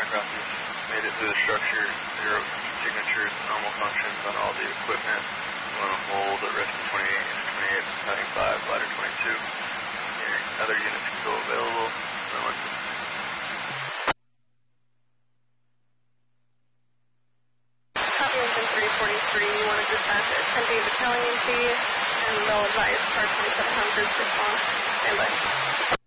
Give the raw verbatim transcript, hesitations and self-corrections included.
aircraft has made it through the structure. Zero signatures, normal functions on all the equipment. We're on hold at Rescue twenty-eight, Unit twenty-eight, Battalion five, Ladder twenty-two. Any other units can go available. Copy engine three forty-three, you want to dispatch at ten D Battalion T, and they'll advise car twenty-seven hundred response. Stand by.